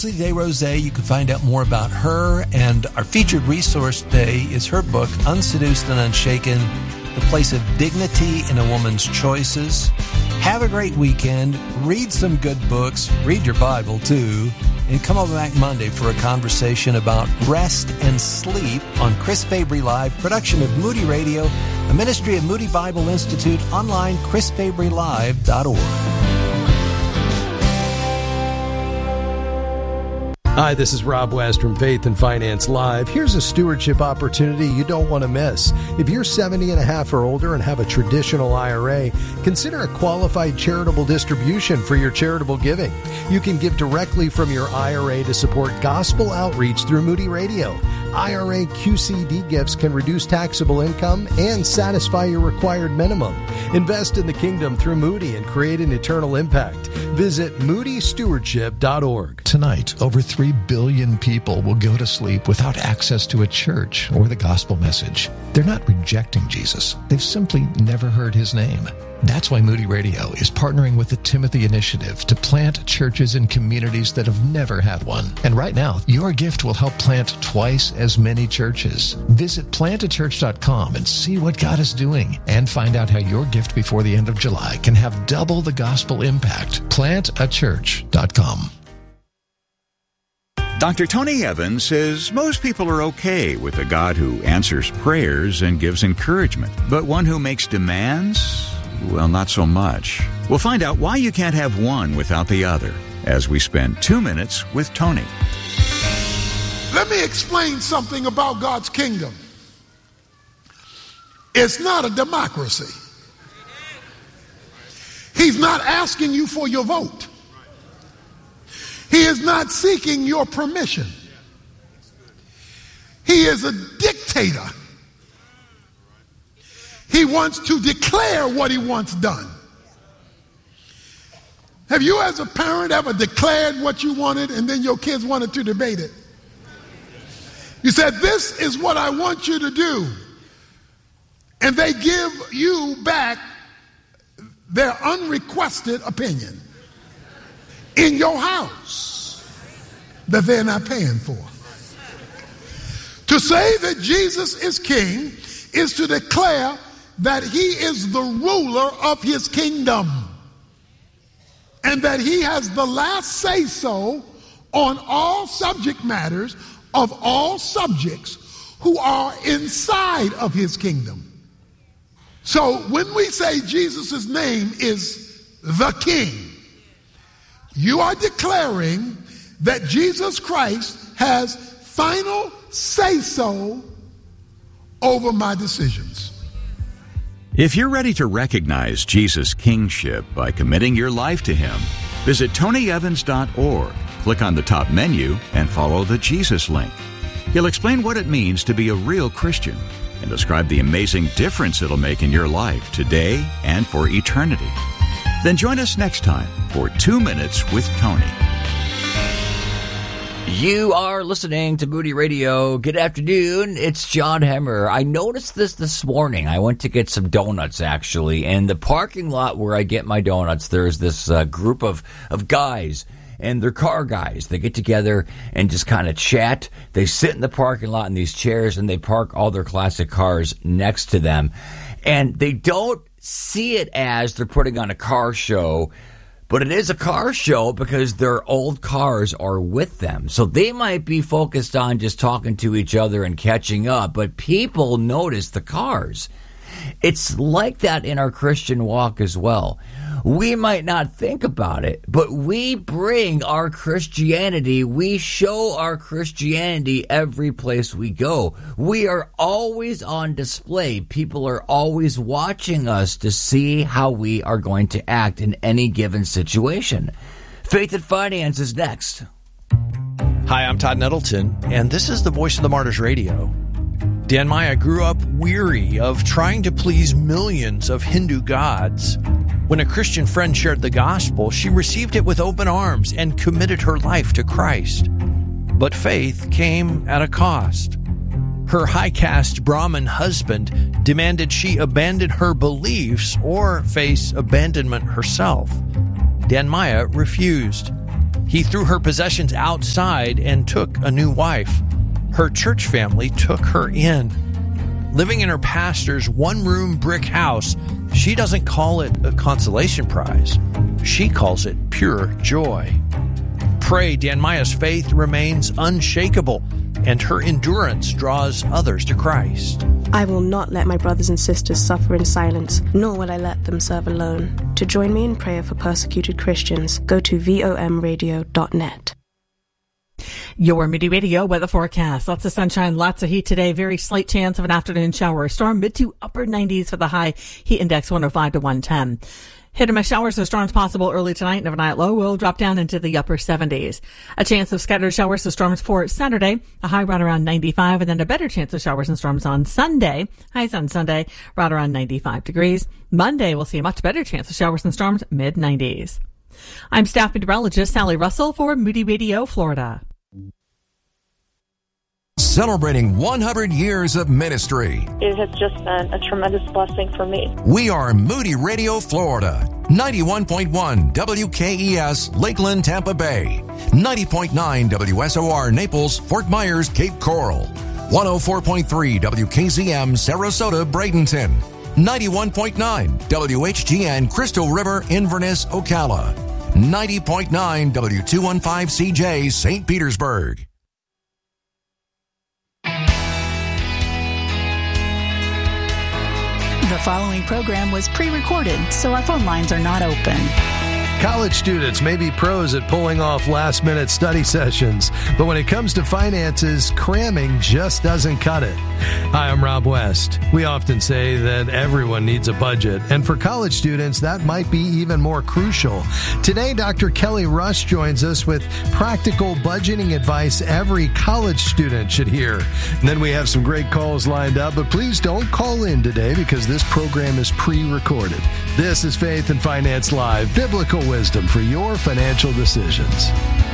Leslie DesRosiers. You can find out more about her, and our featured resource today is her book, Unseduced and Unshaken, The Place of Dignity in a Woman's Choices. Have a great weekend. Read some good books. Read your Bible, too. And come on back Monday for a conversation about rest and sleep on Chris Fabry Live, production of Moody Radio, a ministry of Moody Bible Institute, online, chrisfabrylive.org. Hi, this is Rob West from Faith and Finance Live. Here's a stewardship opportunity you don't want to miss. If you're 70 and a half or older and have a traditional IRA, consider a qualified charitable distribution for your charitable giving. You can give directly from your IRA to support gospel outreach through Moody Radio. IRA QCD gifts can reduce taxable income and satisfy your required minimum. Invest in the kingdom through Moody and create an eternal impact. Visit moodystewardship.org. Tonight, over 3 billion people will go to sleep without access to a church or the gospel message. They're not rejecting Jesus. They've simply never heard his name. That's why Moody Radio is partnering with the Timothy Initiative to plant churches in communities that have never had one. And right now, your gift will help plant twice as many churches. Visit plantachurch.com and see what God is doing, and find out how your gift before the end of July can have double the gospel impact. Plantachurch.com. Dr. Tony Evans says most people are okay with a God who answers prayers and gives encouragement, but one who makes demands, well, not so much. We'll find out why you can't have one without the other as we spend 2 minutes with Tony. Let me explain something about God's kingdom. It's not a democracy. He's not asking you for your vote. He is not seeking your permission. He is a dictator. He wants to declare what he wants done. Have you as a parent ever declared what you wanted and then your kids wanted to debate it? You said, this is what I want you to do. And they give you back their unrequested opinion in your house that they're not paying for. To say that Jesus is king is to declare that he is the ruler of his kingdom and that he has the last say-so on all subject matters of all subjects who are inside of his kingdom. So when we say Jesus' name is the King, you are declaring that Jesus Christ has final say-so over my decisions. If you're ready to recognize Jesus' kingship by committing your life to him, visit tonyevans.org, click on the top menu, and follow the Jesus link. He'll explain what it means to be a real Christian and describe the amazing difference it'll make in your life today and for eternity. Then join us next time for 2 Minutes with Tony. You are listening to Moody Radio. Good afternoon. It's John Hemmer. I noticed this morning. I went to get some donuts, actually. And the parking lot where I get my donuts, there's this group of guys. And they're car guys. They get together and just kind of chat. They sit in the parking lot in these chairs, and they park all their classic cars next to them. And they don't see it as they're putting on a car show, but it is a car show because their old cars are with them. So they might be focused on just talking to each other and catching up, but people notice the cars. It's like that in our Christian walk as well. We might not think about it, but we bring our Christianity, we show our Christianity every place we go. We are always on display. People are always watching us to see how we are going to act in any given situation. Faith and Finance is next. Hi, I'm Todd Nettleton, and this is the Voice of the Martyrs Radio. Dan Maya grew up weary of trying to please millions of Hindu gods. When a Christian friend shared the gospel, she received it with open arms and committed her life to Christ. But faith came at a cost. Her high-caste Brahmin husband demanded she abandon her beliefs or face abandonment herself. Dan Maya refused. He threw her possessions outside and took a new wife. Her church family took her in. Living in her pastor's one-room brick house, she doesn't call it a consolation prize. She calls it pure joy. Pray Dan Maya's faith remains unshakable, and her endurance draws others to Christ. I will not let my brothers and sisters suffer in silence, nor will I let them serve alone. To join me in prayer for persecuted Christians, go to vomradio.net. Your Moody Radio weather forecast. Lots of sunshine, lots of heat today. Very slight chance of an afternoon shower. Storm mid to upper 90s for the high. Heat index 105 to 110. Hit and miss showers or storms possible early tonight and overnight low will drop down into the upper 70s. A chance of scattered showers or storms for Saturday, a high right around 95, and then a better chance of showers and storms on Sunday. Highs on Sunday, right around 95 degrees. Monday, we'll see a much better chance of showers and storms, mid-90s. I'm staff meteorologist Sally Russell for Moody Radio, Florida. Celebrating 100 years of ministry. It has just been a tremendous blessing for me. We are Moody Radio, Florida. 91.1 WKES, Lakeland, Tampa Bay. 90.9 WSOR, Naples, Fort Myers, Cape Coral. 104.3 WKZM, Sarasota, Bradenton. 91.9 WHGN, Crystal River, Inverness, Ocala. 90.9 W215CJ, St. Petersburg. The following program was pre-recorded, so our phone lines are not open. College students may be pros at pulling off last-minute study sessions, but when it comes to finances, cramming just doesn't cut it. Hi, I'm Rob West. We often say that everyone needs a budget, and for college students, that might be even more crucial. Today, Dr. Kelly Rush joins us with practical budgeting advice every college student should hear. And then we have some great calls lined up, but please don't call in today because this program is pre-recorded. This is Faith and Finance Live, biblical wisdom for your financial decisions.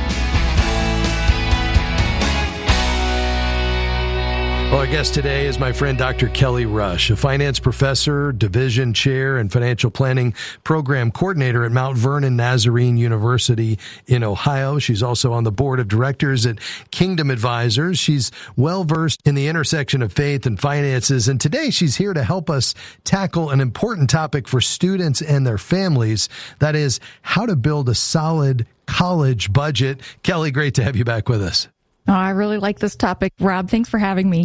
Well, our guest today is my friend Dr. Kelly Rush, a finance professor, division chair, and financial planning program coordinator at Mount Vernon Nazarene University in Ohio. She's also on the board of directors at Kingdom Advisors. She's well-versed in the intersection of faith and finances, and today she's here to help us tackle an important topic for students and their families. That is, how to build a solid college budget. Kelly, great to have you back with us. Oh, I really like this topic. Rob, thanks for having me.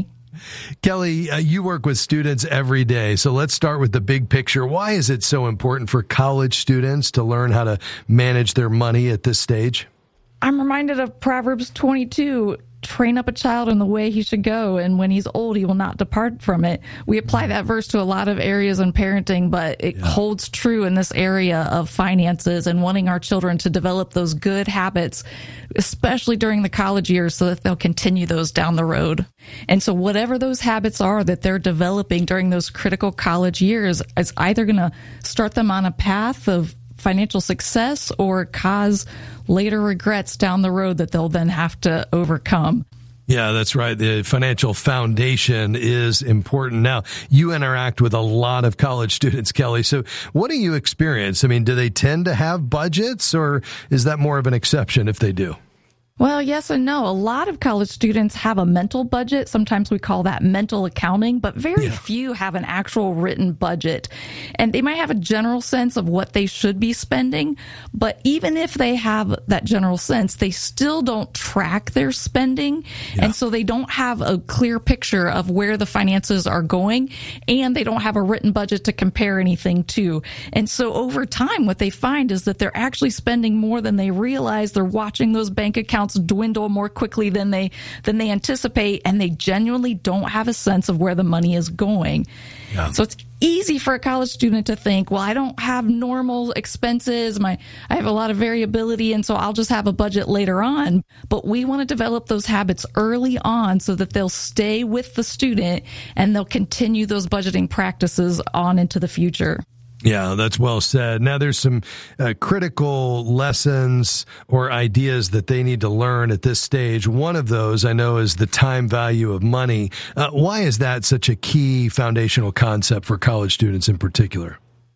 Kelly, you work with students every day, so let's start with the big picture. Why is it so important for college students to learn how to manage their money at this stage? I'm reminded of Proverbs 22, train up a child in the way he should go, and when he's old, he will not depart from it. We apply that verse to a lot of areas in parenting, but it holds true in this area of finances and wanting our children to develop those good habits, especially during the college years, so that they'll continue those down the road. And so whatever those habits are that they're developing during those critical college years is either going to start them on a path of financial success or cause later regrets down the road that they'll then have to overcome. Yeah, that's right. The financial foundation is important. Now, you interact with a lot of college students, Kelly. So what do you experience? I mean, do they tend to have budgets, or is that more of an exception if they do? Well, yes and no. A lot of college students have a mental budget. Sometimes we call that mental accounting, but very few have an actual written budget. And they might have a general sense of what they should be spending, but even if they have that general sense, they still don't track their spending. And so they don't have a clear picture of where the finances are going, and they don't have a written budget to compare anything to. And so over time, what they find is that they're actually spending more than they realize. They're watching those bank accounts dwindle more quickly than they anticipate, and they genuinely don't have a sense of where the money is going. Yeah. So it's easy for a college student to think, well, I don't have normal expenses. I have a lot of variability, and so I'll just have a budget later on. But we want to develop those habits early on so that they'll stay with the student and they'll continue those budgeting practices on into the future. Yeah, that's well said. Now, there's some critical lessons or ideas that they need to learn at this stage. One of those, I know, is the time value of money. Why is that such a key foundational concept for college students in particular?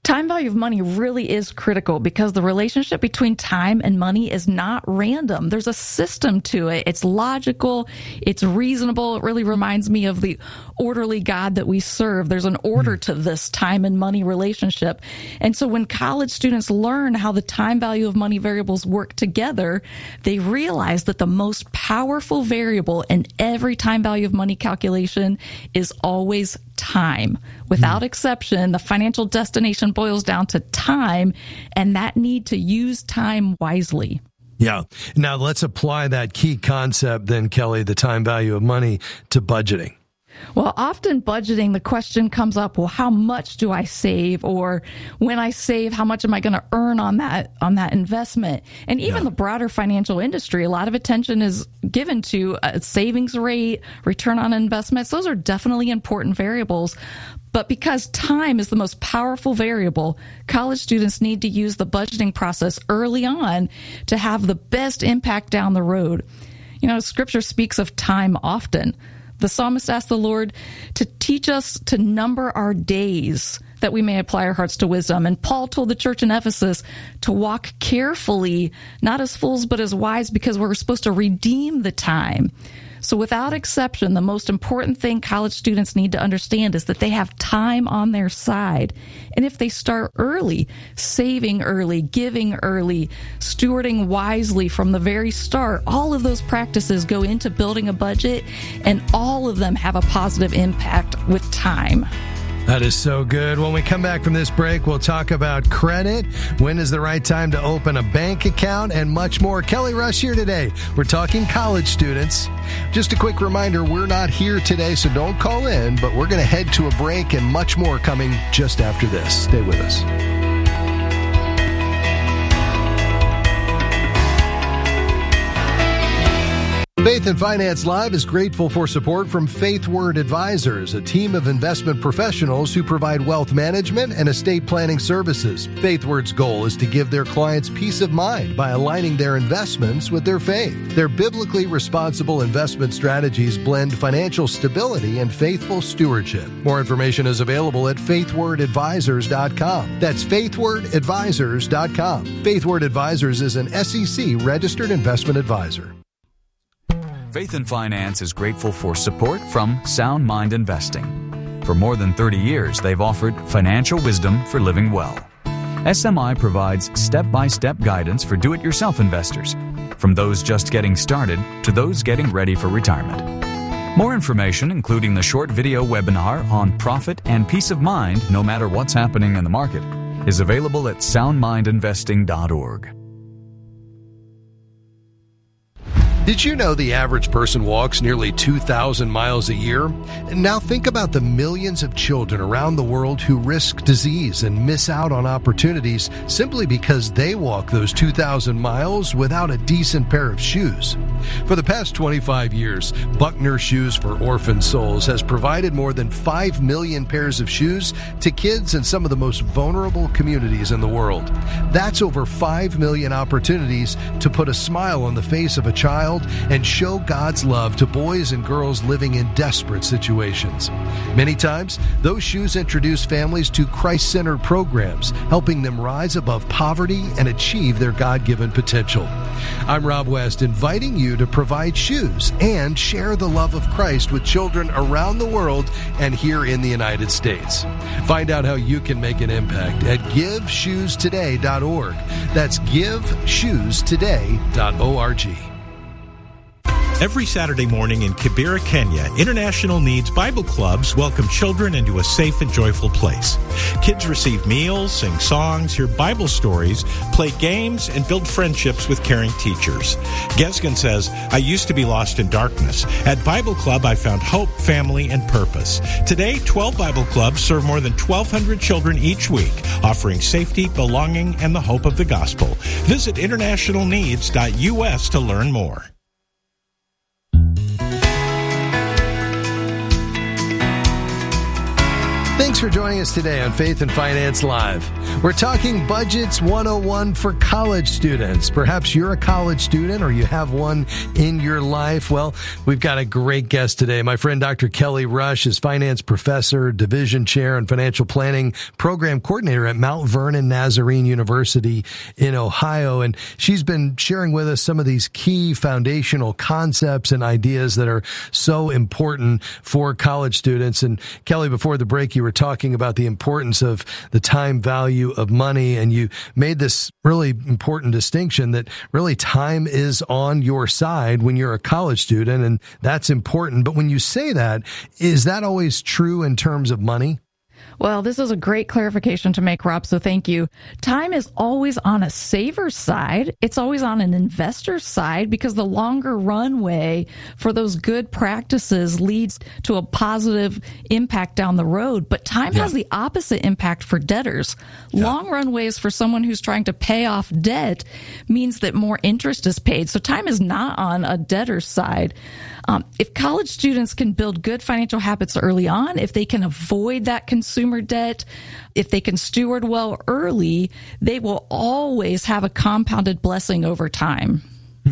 Time value of money really is critical because the relationship between time and money is not random. There's a system to it. It's logical. It's reasonable. It really reminds me of the orderly God that we serve. There's an order to this time and money relationship. And so when college students learn how the time value of money variables work together, they realize that the most powerful variable in every time value of money calculation is always time. Without exception, the financial destination boils down to time and that need to use time wisely. Yeah. Now let's apply that key concept then, Kelly, the time value of money, to budgeting. Well, often budgeting, the question comes up, well, how much do I save? Or when I save, how much am I going to earn on that investment? And even the broader financial industry, a lot of attention is given to savings rate, return on investments. Those are definitely important variables. But because time is the most powerful variable, college students need to use the budgeting process early on to have the best impact down the road. You know, Scripture speaks of time often. The psalmist asked the Lord to teach us to number our days that we may apply our hearts to wisdom. And Paul told the church in Ephesus to walk carefully, not as fools, but as wise, because we're supposed to redeem the time. So without exception, the most important thing college students need to understand is that they have time on their side. And if they start early, saving early, giving early, stewarding wisely from the very start, all of those practices go into building a budget, and all of them have a positive impact with time. That is so good. When we come back from this break, we'll talk about credit, when is the right time to open a bank account, and much more. Kelly Rush here today. We're talking college students. Just a quick reminder, we're not here today, so don't call in, but we're going to head to a break and much more coming just after this. Stay with us. Faith and Finance Live is grateful for support from Faith Word Advisors, a team of investment professionals who provide wealth management and estate planning services. Faith Word's goal is to give their clients peace of mind by aligning their investments with their faith. Their biblically responsible investment strategies blend financial stability and faithful stewardship. More information is available at faithwordadvisors.com. That's faithwordadvisors.com. Faith Word Advisors is an SEC registered investment advisor. Faith and Finance is grateful for support from Sound Mind Investing. For more than 30 years, they've offered financial wisdom for living well. SMI provides step-by-step guidance for do-it-yourself investors, from those just getting started to those getting ready for retirement. More information, including the short video webinar on profit and peace of mind no matter what's happening in the market, is available at soundmindinvesting.org. Did you know the average person walks nearly 2,000 miles a year? And now think about the millions of children around the world who risk disease and miss out on opportunities simply because they walk those 2,000 miles without a decent pair of shoes. For the past 25 years, Buckner Shoes for Orphan Souls has provided more than 5 million pairs of shoes to kids in some of the most vulnerable communities in the world. That's over 5 million opportunities to put a smile on the face of a child and show God's love to boys and girls living in desperate situations. Many times, those shoes introduce families to Christ-centered programs, helping them rise above poverty and achieve their God-given potential. I'm Rob West, inviting you to provide shoes and share the love of Christ with children around the world and here in the United States. Find out how you can make an impact at GiveShoesToday.org. That's GiveShoesToday.org. Every Saturday morning in Kibera, Kenya, International Needs Bible Clubs welcome children into a safe and joyful place. Kids receive meals, sing songs, hear Bible stories, play games, and build friendships with caring teachers. Gesgen says, I used to be lost in darkness. At Bible Club, I found hope, family, and purpose. Today, 12 Bible Clubs serve more than 1,200 children each week, offering safety, belonging, and the hope of the gospel. Visit internationalneeds.us to learn more. Thanks for joining us today on Faith and Finance Live. We're talking Budgets 101 for college students. Perhaps you're a college student or you have one in your life. Well, we've got a great guest today. My friend Dr. Kelly Rush is finance professor, division chair, and financial planning program coordinator at Mount Vernon Nazarene University in Ohio. And she's been sharing with us some of these key foundational concepts and ideas that are so important for college students. And Kelly, before the break, you were talking about the importance of the time value of money, and you made this really important distinction that really time is on your side when you're a college student, and that's important. But when you say that, is that always true in terms of money? Well, this is a great clarification to make, Rob, so thank you. Time is always on a saver's side. It's always on an investor's side because the longer runway for those good practices leads to a positive impact down the road. But time has the opposite impact for debtors. Long runways for someone who's trying to pay off debt means that more interest is paid. So time is not on a debtor's side. If college students can build good financial habits early on, if they can avoid that consumer debt, if they can steward well early, they will always have a compounded blessing over time.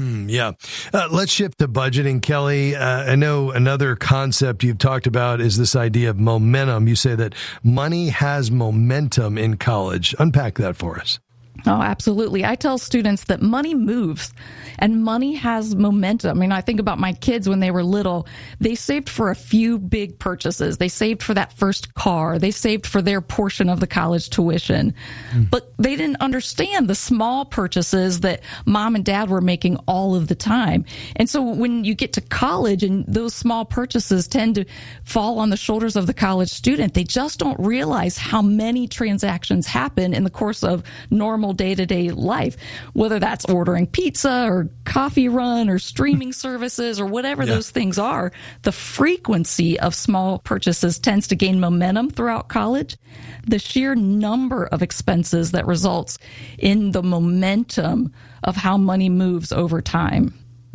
Let's shift to budgeting, Kelly. I know another concept you've talked about is this idea of momentum. You say that money has momentum in college. Unpack that for us. Oh, absolutely. I tell students that money moves and money has momentum. I mean, I think about my kids when they were little. They saved for a few big purchases. They saved for that first car. They saved for their portion of the college tuition. But they didn't understand the small purchases that mom and dad were making all of the time. And so when you get to college and those small purchases tend to fall on the shoulders of the college student, they just don't realize how many transactions happen in the course of normal day-to-day life, whether that's ordering pizza or coffee run or streaming services or whatever those things are. The frequency of small purchases tends to gain momentum throughout college. The sheer number of expenses that results in the momentum of how money moves over time.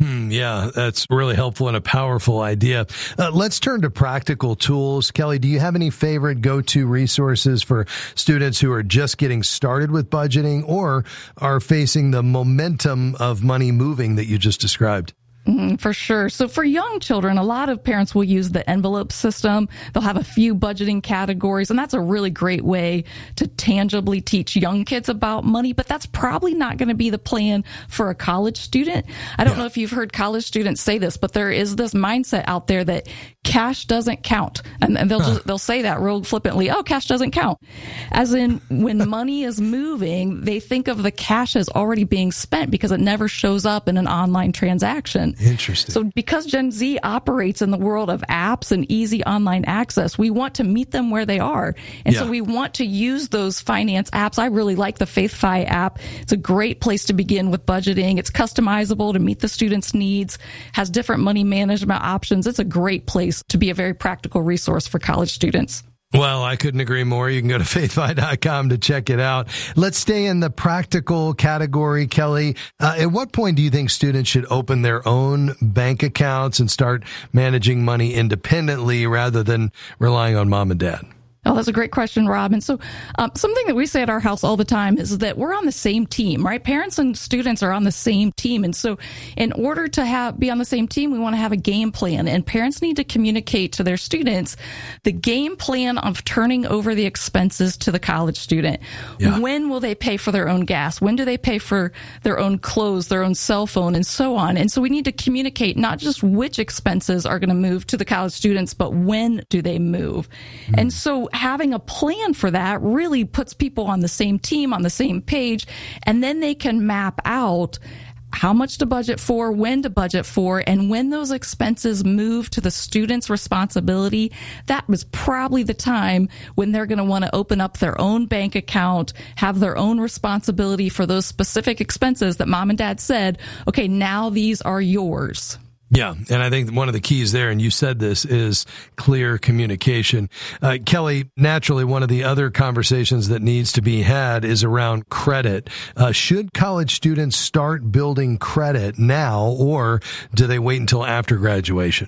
That's really helpful and a powerful idea. Let's turn to practical tools. Kelly, do you have any favorite go-to resources for students who are just getting started with budgeting or are facing the momentum of money moving that you just described? For sure. So for young children, a lot of parents will use the envelope system. They'll have a few budgeting categories, and that's a really great way to tangibly teach young kids about money, but that's probably not going to be the plan for a college student. I don't know if you've heard college students say this, but there is this mindset out there that cash doesn't count. And they'll say that real flippantly, oh, cash doesn't count. As in, when money is moving, they think of the cash as already being spent because it never shows up in an online transaction. Interesting. So because Gen Z operates in the world of apps and easy online access, we want to meet them where they are. And so we want to use those finance apps. I really like the FaithFi app. It's a great place to begin with budgeting. It's customizable to meet the student's needs, has different money management options. It's a great place to be a very practical resource for college students. Well, I couldn't agree more. You can go to faithfi.com to check it out. Let's stay in the practical category, Kelly. At what point do you think students should open their own bank accounts and start managing money independently rather than relying on mom and dad? Oh, that's a great question, Rob. And so something that we say at our house all the time is that we're on the same team, right? Parents and students are on the same team. And so in order to be on the same team, we want to have a game plan. And parents need to communicate to their students the game plan of turning over the expenses to the college student. When will they pay for their own gas? When do they pay for their own clothes, their own cell phone, and so on? And so we need to communicate not just which expenses are going to move to the college students, but when do they move? And so having a plan for that really puts people on the same team, on the same page, and then they can map out how much to budget for, when to budget for, and when those expenses move to the student's responsibility, that was probably the time when they're going to want to open up their own bank account, have their own responsibility for those specific expenses that mom and dad said, okay, now these are yours. Yeah, and I think one of the keys there, and you said this, is clear communication. Kelly, naturally, one of the other conversations that needs to be had is around credit. Should college students start building credit now, or do they wait until after graduation?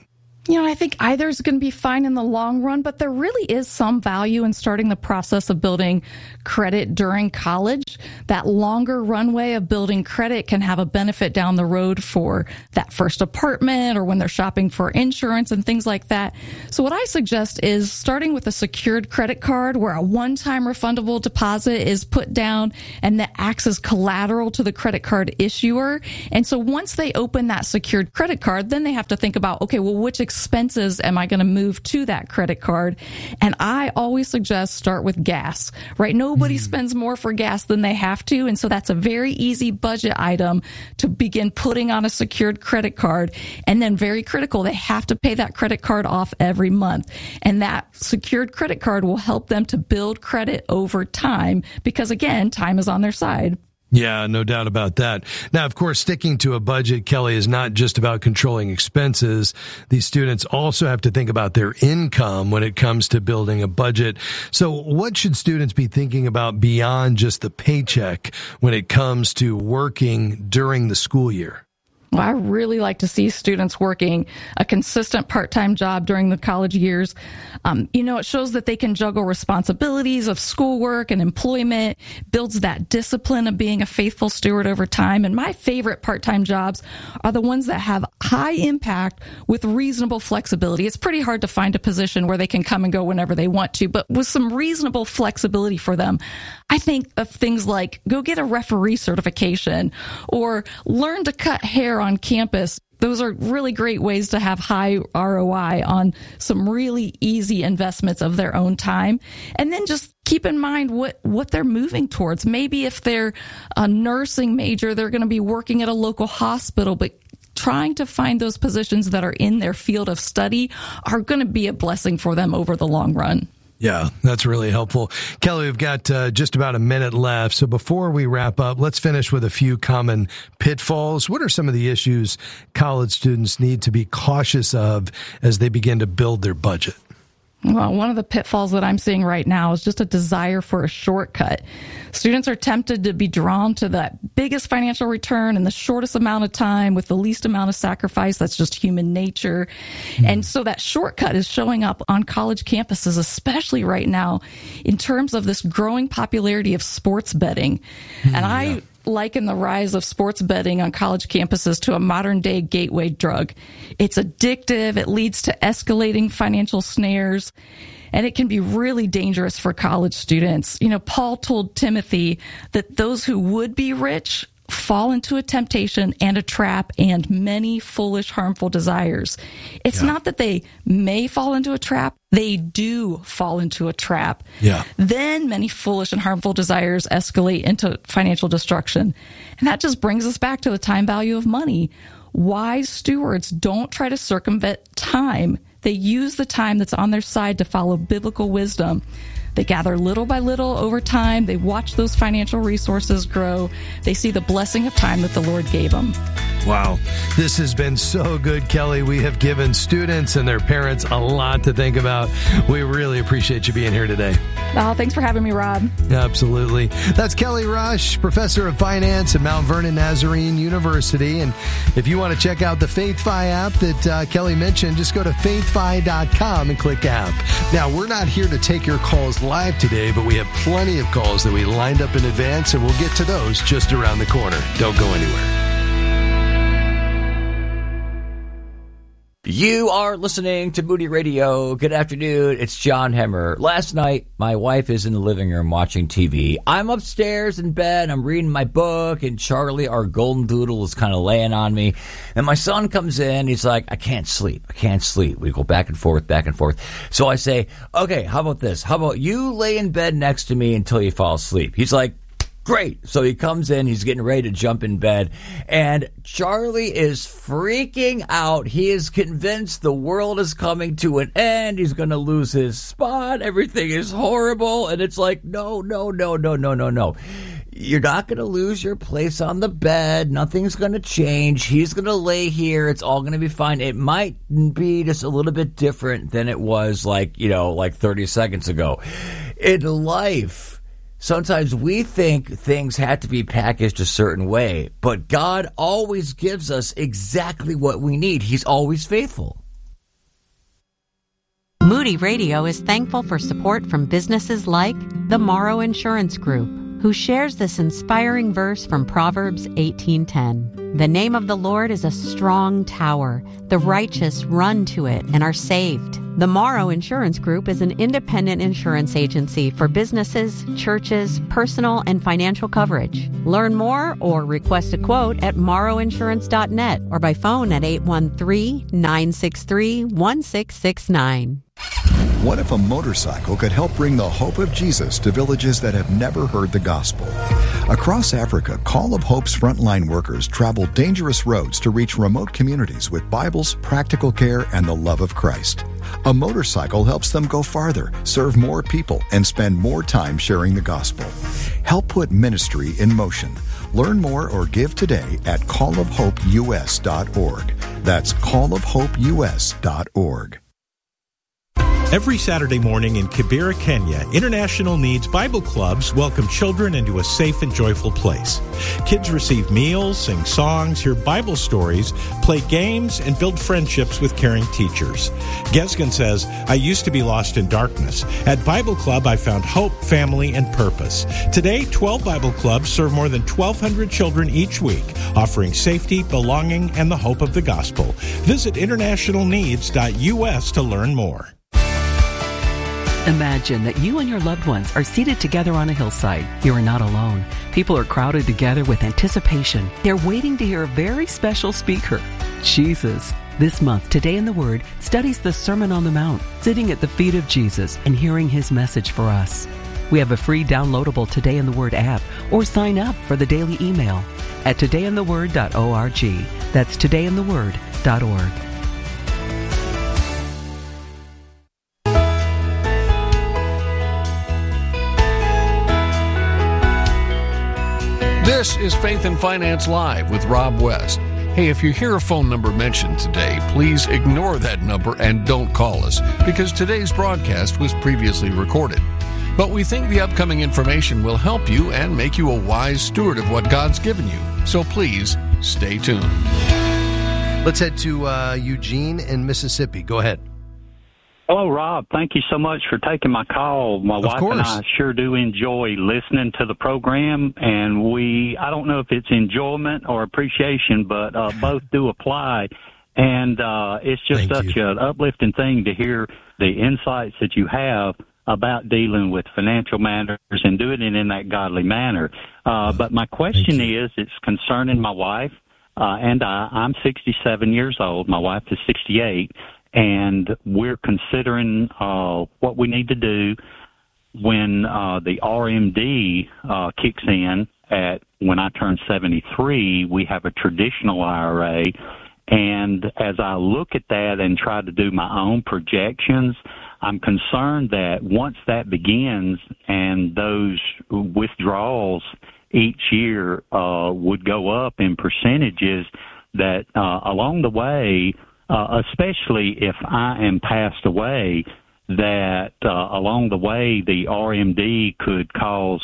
I think either is going to be fine in the long run, but there really is some value in starting the process of building credit during college. That longer runway of building credit can have a benefit down the road for that first apartment or when they're shopping for insurance and things like that. So what I suggest is starting with a secured credit card where a one-time refundable deposit is put down and that acts as collateral to the credit card issuer. And so once they open that secured credit card, then they have to think about, okay, well, which expenses am I going to move to that credit card? And I always suggest start with gas, right? Nobody spends more for gas than they have to. And so that's a very easy budget item to begin putting on a secured credit card. And then very critical, they have to pay that credit card off every month. And that secured credit card will help them to build credit over time because, again, time is on their side. Yeah, no doubt about that. Now, of course, sticking to a budget, Kelly, is not just about controlling expenses. These students also have to think about their income when it comes to building a budget. So what should students be thinking about beyond just the paycheck when it comes to working during the school year? Well, I really like to see students working a consistent part-time job during the college years. It shows that they can juggle responsibilities of schoolwork and employment, builds that discipline of being a faithful steward over time. And my favorite part-time jobs are the ones that have high impact with reasonable flexibility. It's pretty hard to find a position where they can come and go whenever they want to, but with some reasonable flexibility for them. I think of things like go get a referee certification or learn to cut hair on campus. Those are really great ways to have high ROI on some really easy investments of their own time. And then just keep in mind what they're moving towards. Maybe if they're a nursing major, they're going to be working at a local hospital, but trying to find those positions that are in their field of study are going to be a blessing for them over the long run. Yeah, that's really helpful. Kelly, we've got just about a minute left. So before we wrap up, let's finish with a few common pitfalls. What are some of the issues college students need to be cautious of as they begin to build their budget? Well, one of the pitfalls that I'm seeing right now is just a desire for a shortcut. Students are tempted to be drawn to that biggest financial return in the shortest amount of time with the least amount of sacrifice. That's just human nature. And so that shortcut is showing up on college campuses, especially right now, in terms of this growing popularity of sports betting. And I liken the rise of sports betting on college campuses to a modern day gateway drug. It's addictive. It leads to escalating financial snares, and it can be really dangerous for college students. Paul told Timothy that those who would be rich fall into a temptation and a trap and many foolish, harmful desires. It's not that they may fall into a trap. They do fall into a trap. Then many foolish and harmful desires escalate into financial destruction. And that just brings us back to the time value of money. Wise stewards don't try to circumvent time. They use the time that's on their side to follow biblical wisdom. They gather little by little over time. They watch those financial resources grow. They see the blessing of time that the Lord gave them. Wow. This has been so good, Kelly. We have given students and their parents a lot to think about. We really appreciate you being here today. Oh, thanks for having me, Rob. Absolutely. That's Kelly Rush, professor of finance at Mount Vernon Nazarene University. And if you want to check out the FaithFi app that Kelly mentioned, just go to faithfi.com and click app. Now, we're not here to take your calls live today, but we have plenty of calls that we lined up in advance, and we'll get to those just around the corner. Don't go anywhere. You are listening to Moody Radio. Good afternoon. It's John Hemmer. Last night, my wife is in the living room watching TV. I'm upstairs in bed. I'm reading my book, and Charlie, our golden doodle, is kind of laying on me. And my son comes in. He's like, I can't sleep. I can't sleep. We go back and forth, back and forth. So I say, okay, how about this? How about you lay in bed next to me until you fall asleep? He's like, great. So he comes in, he's getting ready to jump in bed, and Charlie is freaking out. He is convinced the world is coming to an end. He's going to lose his spot. Everything is horrible. And it's like, no. You're not going to lose your place on the bed. Nothing's going to change. He's going to lay here. It's all going to be fine. It might be just a little bit different than it was like 30 seconds ago. In life, sometimes we think things have to be packaged a certain way, but God always gives us exactly what we need. He's always faithful. Moody Radio is thankful for support from businesses like the Morrow Insurance Group, who shares this inspiring verse from Proverbs 18:10. The name of the Lord is a strong tower. The righteous run to it and are saved. The Morrow Insurance Group is an independent insurance agency for businesses, churches, personal and financial coverage. Learn more or request a quote at morrowinsurance.net or by phone at 813-963-1669. What if a motorcycle could help bring the hope of Jesus to villages that have never heard the gospel? Across Africa, Call of Hope's frontline workers travel dangerous roads to reach remote communities with Bibles, practical care, and the love of Christ. A motorcycle helps them go farther, serve more people, and spend more time sharing the gospel. Help put ministry in motion. Learn more or give today at callofhopeus.org. That's callofhopeus.org. Every Saturday morning in Kibera, Kenya, International Needs Bible Clubs welcome children into a safe and joyful place. Kids receive meals, sing songs, hear Bible stories, play games, and build friendships with caring teachers. Gesgen says, I used to be lost in darkness. At Bible Club, I found hope, family, and purpose. Today, 12 Bible Clubs serve more than 1,200 children each week, offering safety, belonging, and the hope of the gospel. Visit internationalneeds.us to learn more. Imagine that you and your loved ones are seated together on a hillside. You are not alone. People are crowded together with anticipation. They're waiting to hear a very special speaker, Jesus. This month, Today in the Word studies the Sermon on the Mount, sitting at the feet of Jesus and hearing his message for us. We have a free downloadable Today in the Word app, or sign up for the daily email at todayintheword.org. That's todayintheword.org. This is Faith and Finance Live with Rob West. Hey, if you hear a phone number mentioned today, please ignore that number and don't call us, because today's broadcast was previously recorded. But we think the upcoming information will help you and make you a wise steward of what God's given you. So please, stay tuned. Let's head to Eugene in Mississippi. Go ahead. Hello, Rob. Thank you so much for taking my call. My wife and I sure do enjoy listening to the program, and I don't know if it's enjoyment or appreciation, but both do apply. And it's just such an uplifting thing to hear the insights that you have about dealing with financial matters and doing it in that godly manner. But my question is, it's concerning my wife and I. I'm 67 years old. My wife is 68. And we're considering what we need to do when the RMD kicks in when I turn 73. We have a traditional IRA. And as I look at that and try to do my own projections, I'm concerned that once that begins and those withdrawals each year would go up in percentages, that along the way, especially if I am passed away, that along the way the RMD could cause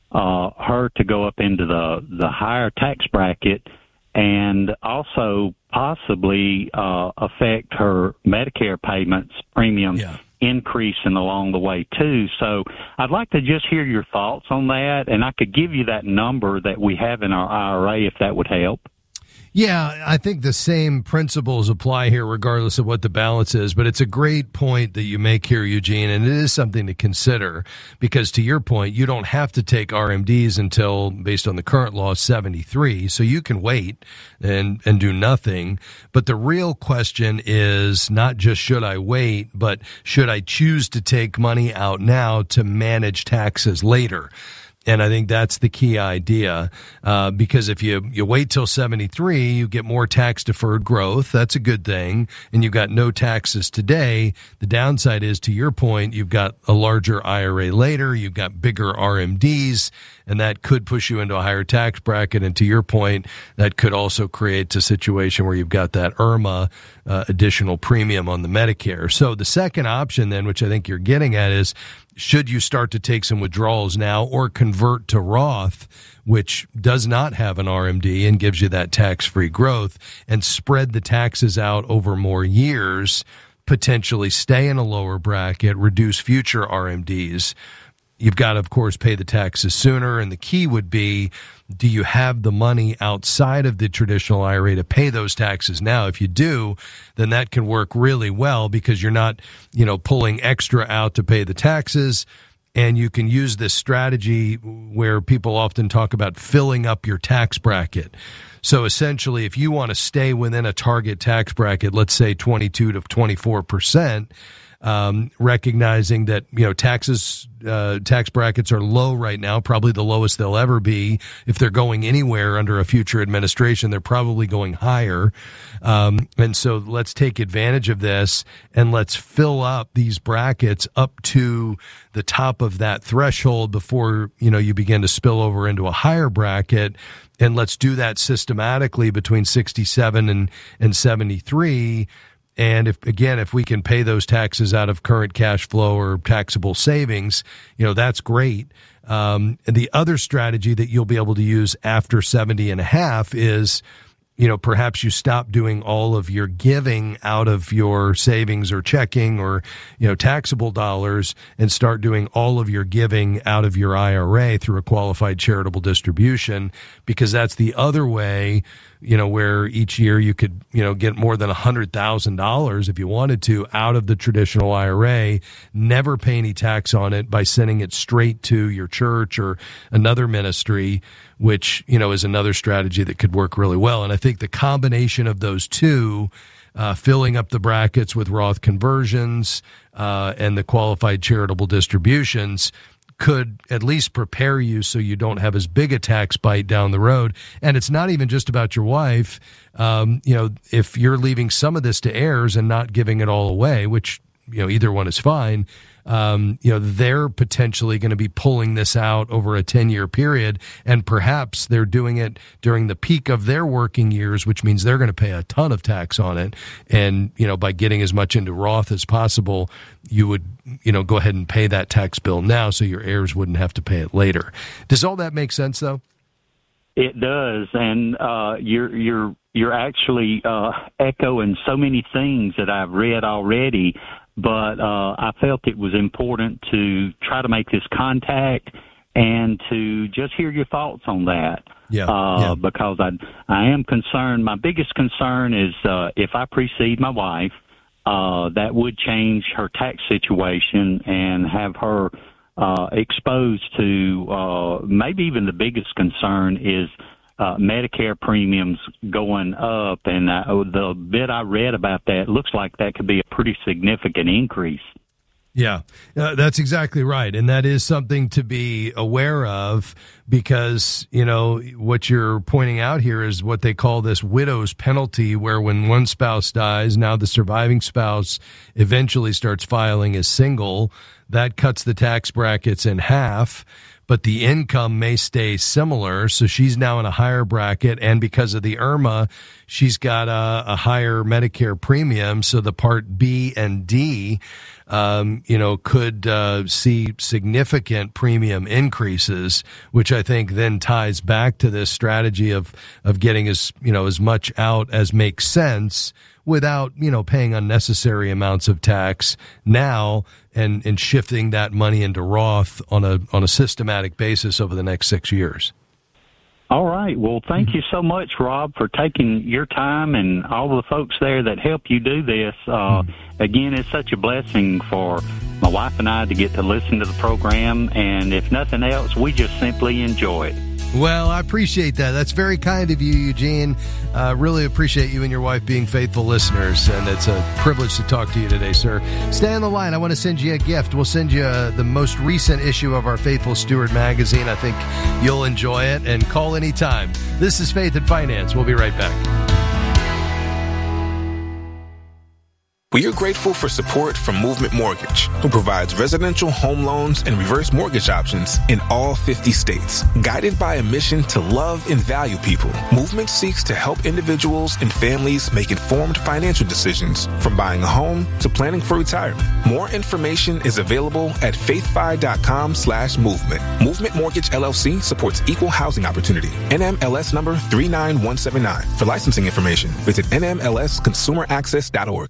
her to go up into the higher tax bracket, and also possibly affect her Medicare payments, premiums increasing along the way too. So I'd like to just hear your thoughts on that, and I could give you that number that we have in our IRA if that would help. Yeah, I think the same principles apply here regardless of what the balance is, but it's a great point that you make here, Eugene, and it is something to consider because to your point, you don't have to take RMDs until, based on the current law, 73, so you can wait and do nothing. But the real question is not just should I wait, but should I choose to take money out now to manage taxes later? And I think that's the key idea, because if you wait till 73, you get more tax-deferred growth. That's a good thing. And you've got no taxes today. The downside is, to your point, you've got a larger IRA later. You've got bigger RMDs, and that could push you into a higher tax bracket. And to your point, that could also create a situation where you've got that IRMA additional premium on the Medicare. So the second option then, which I think you're getting at, is should you start to take some withdrawals now or convert to Roth, which does not have an RMD and gives you that tax-free growth, and spread the taxes out over more years potentially stay in a lower bracket, reduce future RMDs. You've got to, of course, pay the taxes sooner. And the key would be, do you have the money outside of the traditional IRA to pay those taxes now? If you do, then that can work really well because you're not, pulling extra out to pay the taxes. And you can use this strategy where people often talk about filling up your tax bracket. So essentially, if you want to stay within a target tax bracket, let's say 22 to 24%, recognizing that, tax brackets are low right now, probably the lowest they'll ever be. If they're going anywhere under a future administration, they're probably going higher. And so let's take advantage of this and let's fill up these brackets up to the top of that threshold before, you begin to spill over into a higher bracket. And let's do that systematically between 67 and 73. And if we can pay those taxes out of current cash flow or taxable savings, that's great. And the other strategy that you'll be able to use after 70 and a half is, perhaps you stop doing all of your giving out of your savings or checking or, taxable dollars and start doing all of your giving out of your IRA through a qualified charitable distribution, because that's the other way, where each year you could, get more than $100,000 if you wanted to out of the traditional IRA, never pay any tax on it by sending it straight to your church or another ministry, which, is another strategy that could work really well. And I think the combination of those two, filling up the brackets with Roth conversions, and the qualified charitable distributions could at least prepare you so you don't have as big a tax bite down the road. And it's not even just about your wife. If you're leaving some of this to heirs and not giving it all away, which, either one is fine, they're potentially going to be pulling this out over a 10-year period, and perhaps they're doing it during the peak of their working years, which means they're going to pay a ton of tax on it. And, by getting as much into Roth as possible, you would, go ahead and pay that tax bill now so your heirs wouldn't have to pay it later. Does all that make sense, though? It does, and you're actually echoing so many things that I've read already. But I felt it was important to try to make this contact and to just hear your thoughts on that. Because I am concerned. My biggest concern is if I precede my wife, that would change her tax situation and have her exposed to maybe even the biggest concern is Medicare premiums going up, and the bit I read about that looks like that could be a pretty significant increase. Yeah, that's exactly right. And that is something to be aware of because, what you're pointing out here is what they call this widow's penalty, where when one spouse dies, now the surviving spouse eventually starts filing as single. That cuts the tax brackets in half. But the income may stay similar, so she's now in a higher bracket, and because of the IRMA, she's got a higher Medicare premium, so the Part B and D, could see significant premium increases, which I think then ties back to this strategy of getting as much out as makes sense without, paying unnecessary amounts of tax now and shifting that money into Roth on a systematic basis over the next 6 years. All right. Well, thank you so much, Rob, for taking your time and all the folks there that help you do this. Again, it's such a blessing for my wife and I to get to listen to the program, and if nothing else, we just simply enjoy it. Well, I appreciate that. That's very kind of you, Eugene. Really appreciate you and your wife being faithful listeners, and it's a privilege to talk to you today, sir. Stay on the line. I want to send you a gift. We'll send you the most recent issue of our Faithful Steward magazine. I think you'll enjoy it, and call anytime. This is Faith and Finance. We'll be right back. We are grateful for support from Movement Mortgage, who provides residential home loans and reverse mortgage options in all 50 states. Guided by a mission to love and value people, Movement seeks to help individuals and families make informed financial decisions, from buying a home to planning for retirement. More information is available at faithfi.com/movement. Movement Mortgage LLC supports equal housing opportunity. NMLS number 39179. For licensing information, visit nmlsconsumeraccess.org. We are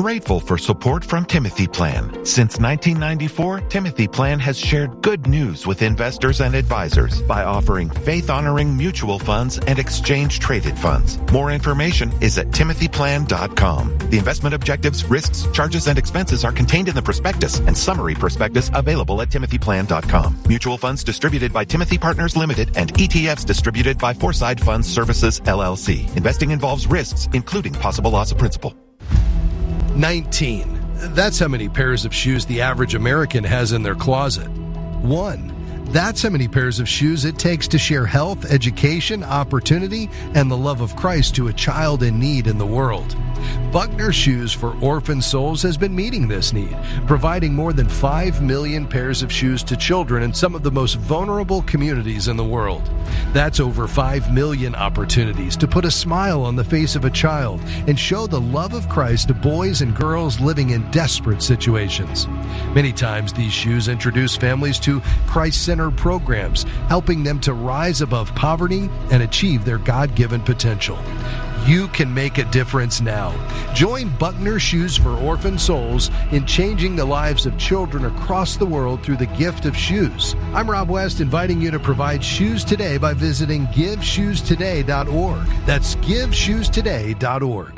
grateful for support from Timothy Plan. Since 1994, Timothy Plan has shared good news with investors and advisors by offering faith-honoring mutual funds and exchange-traded funds. More information is at timothyplan.com. The investment objectives, risks, charges, and expenses are contained in the prospectus and summary prospectus available at timothyplan.com. Mutual funds distributed by Timothy Partners Limited and ETFs distributed by Foreside Funds Services, LLC. Investing involves risks, including possible loss of principal. 19. That's how many pairs of shoes the average American has in their closet. 1. That's how many pairs of shoes it takes to share health, education, opportunity, and the love of Christ to a child in need in the world. Buckner Shoes for Orphan Souls has been meeting this need, providing more than 5 million pairs of shoes to children in some of the most vulnerable communities in the world. That's over 5 million opportunities to put a smile on the face of a child and show the love of Christ to boys and girls living in desperate situations. Many times these shoes introduce families to Christ-centered programs, helping them to rise above poverty and achieve their God-given potential. You can make a difference now. Join Buckner Shoes for Orphan Souls in changing the lives of children across the world through the gift of shoes. I'm Rob West, inviting you to provide shoes today by visiting GiveShoesToday.org. That's GiveShoesToday.org.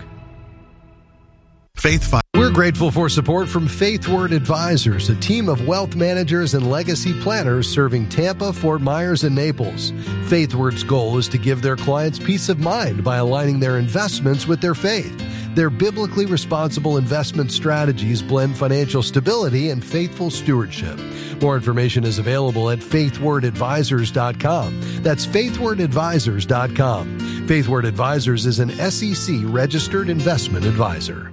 We're grateful for support from FaithWord Advisors, a team of wealth managers and legacy planners serving Tampa, Fort Myers, and Naples. FaithWord's goal is to give their clients peace of mind by aligning their investments with their faith. Their biblically responsible investment strategies blend financial stability and faithful stewardship. More information is available at faithwordadvisors.com. That's faithwordadvisors.com. FaithWord Advisors is an SEC-registered investment advisor.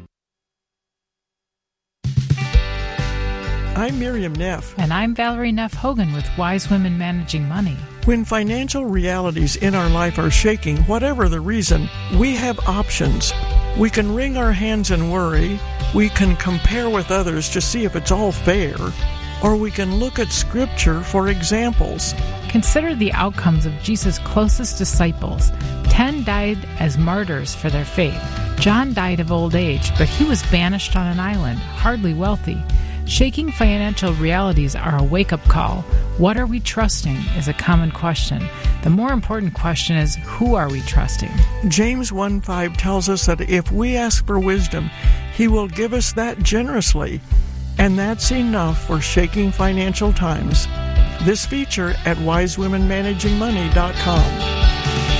I'm Miriam Neff. And I'm Valerie Neff Hogan with Wise Women Managing Money. When financial realities in our life are shaking, whatever the reason, we have options. We can wring our hands and worry. We can compare with others to see if it's all fair. Or we can look at Scripture for examples. Consider the outcomes of Jesus' closest disciples. 10 died as martyrs for their faith. John died of old age, but he was banished on an island, hardly wealthy. Shaking financial realities are a wake-up call. What are we trusting is a common question. The more important question is, who are we trusting? James 1:5 tells us that if we ask for wisdom, He will give us that generously. And that's enough for shaking financial times. This feature at wisewomenmanagingmoney.com.